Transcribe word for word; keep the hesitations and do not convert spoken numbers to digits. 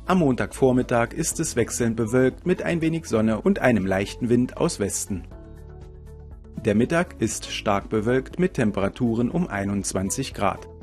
Am Montagvormittag ist es wechselnd bewölkt mit ein wenig Sonne und einem leichten Wind aus Westen. Der Mittag ist stark bewölkt mit Temperaturen um einundzwanzig Grad.